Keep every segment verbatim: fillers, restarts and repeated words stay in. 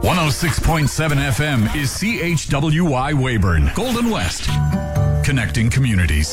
one oh six point seven F M is C H W Y Weyburn, Golden West. Connecting communities.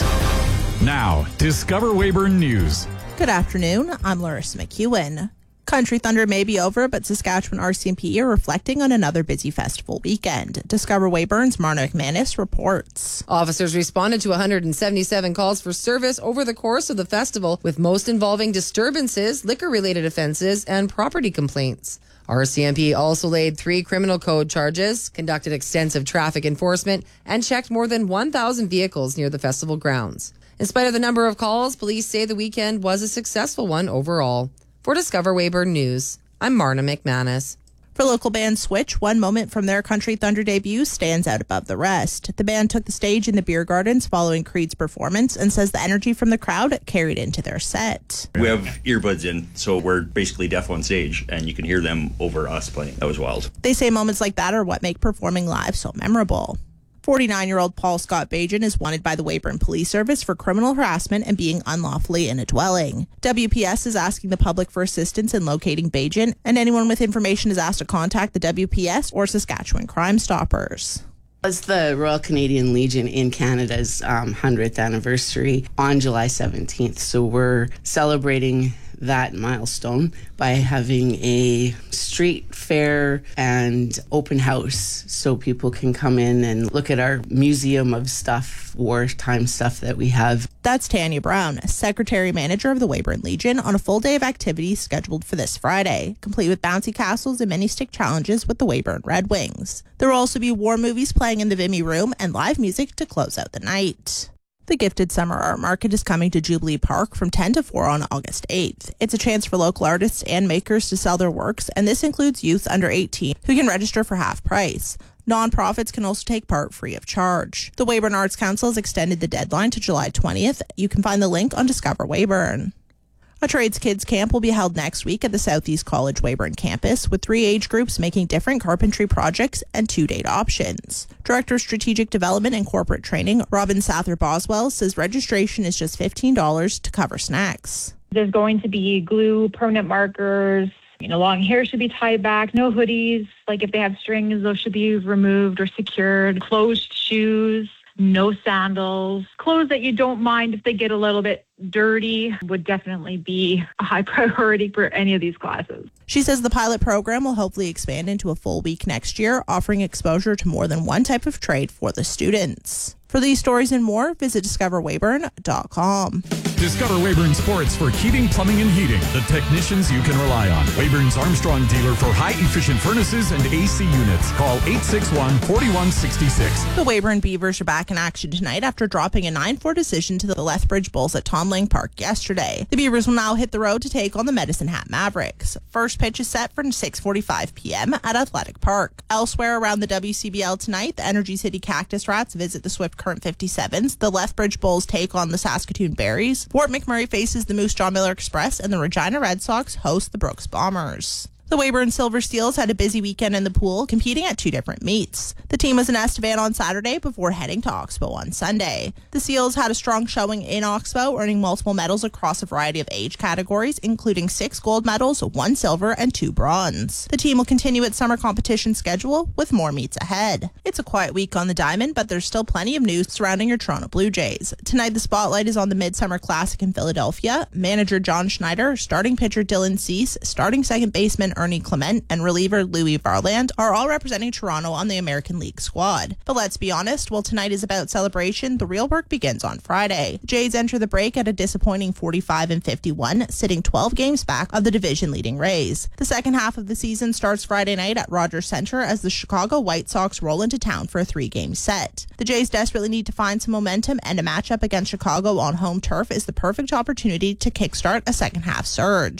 Now, Discover Weyburn News. Good afternoon. I'm Larissa McEwen. Country Thunder may be over, but Saskatchewan R C M P are reflecting on another busy festival weekend. Discover Weyburn's Marna McManus reports. Officers responded to one hundred seventy-seven calls for service over the course of the festival, with most involving disturbances, liquor-related offences, and property complaints. R C M P also laid three criminal code charges, conducted extensive traffic enforcement, and checked more than one thousand vehicles near the festival grounds. In spite of the number of calls, police say the weekend was a successful one overall. For Discover Weyburn News, I'm Marna McManus. For local band Switch, one moment from their Country Thunder debut stands out above the rest. The band took the stage in the Beer Gardens following Creed's performance and says the energy from the crowd carried into their set. We have earbuds in, so we're basically deaf on stage, and you can hear them over us playing. That was wild. They say moments like that are what make performing live so memorable. forty-nine-year-old Paul Scott Bajan is wanted by the Weyburn Police Service for criminal harassment and being unlawfully in a dwelling. W P S is asking the public for assistance in locating Bajan, and anyone with information is asked to contact the W P S or Saskatchewan Crime Stoppers. It's the Royal Canadian Legion in Canada's um, one hundredth anniversary on July seventeenth, so we're celebrating that milestone by having a street fair and open house so people can come in and look at our museum of stuff, wartime stuff that we have. That's Tanya Brown, Secretary Manager of the Weyburn Legion, on a full day of activities scheduled for this Friday, complete with bouncy castles and mini stick challenges with the Weyburn Red Wings. There will also be war movies playing in the Vimy Room and live music to close out the night. The Gifted Summer Art Market is coming to Jubilee Park from ten to four on August eighth. It's a chance for local artists and makers to sell their works, and this includes youth under eighteen who can register for half price. Nonprofits can also take part free of charge. The Weyburn Arts Council has extended the deadline to July twentieth. You can find the link on Discover Weyburn. A Trades Kids Camp will be held next week at the Southeast College Weyburn campus, with three age groups making different carpentry projects and two date options. Director of Strategic Development and Corporate Training, Robin Sather-Boswell, says registration is just fifteen dollars to cover snacks. There's going to be glue, permanent markers, you know, long hair should be tied back, no hoodies. Like if they have strings, those should be removed or secured. Closed shoes, no sandals. Clothes that you don't mind if they get a little bit dirty would definitely be a high priority for any of these classes. She says the pilot program will hopefully expand into a full week next year, offering exposure to more than one type of trade for the students. For these stories and more, visit discover weyburn dot com. Discover Weyburn Sports for heating, plumbing, and heating. The technicians you can rely on. Weyburn's Armstrong dealer for high-efficient furnaces and A C units. Call eight six one, four one six six. The Weyburn Beavers are back in action tonight after dropping a nine four decision to the Lethbridge Bulls at Tom Lang Park yesterday. The Beavers will now hit the road to take on the Medicine Hat Mavericks. First pitch is set for six forty-five p.m. at Athletic Park. Elsewhere around the W C B L tonight, the Energy City Cactus Rats visit the Swift Current fifty-sevens. The Lethbridge Bulls take on the Saskatoon Berries. Fort McMurray faces the Moose Jaw Miller Express, and the Regina Red Sox host the Brooks Bombers. The Weyburn Silver Steels had a busy weekend in the pool, competing at two different meets. The team was in Estevan on Saturday before heading to Oxbow on Sunday. The Seals had a strong showing in Oxbow, earning multiple medals across a variety of age categories, including six gold medals, one silver, and two bronze. The team will continue its summer competition schedule with more meets ahead. It's a quiet week on the Diamond, but there's still plenty of news surrounding your Toronto Blue Jays. Tonight, the spotlight is on the Midsummer Classic in Philadelphia. Manager John Schneider, starting pitcher Dylan Cease, starting second baseman Ernie Clement, and reliever Louis Varland are all representing Toronto on the American League squad. But let's be honest, while tonight is about celebration, the real work begins on Friday. The Jays enter the break at a disappointing forty-five and fifty-one, sitting twelve games back of the division-leading Rays. The second half of the season starts Friday night at Rogers Center as the Chicago White Sox roll into town for a three-game set. The Jays desperately need to find some momentum, and a matchup against Chicago on home turf is the perfect opportunity to kickstart a second-half surge.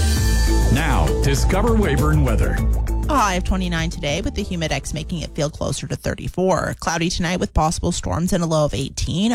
Now, Discover Weyburn weather. A high of twenty-nine today, with the Humidex making it feel closer to thirty-four. Cloudy tonight with possible storms and a low of eighteen.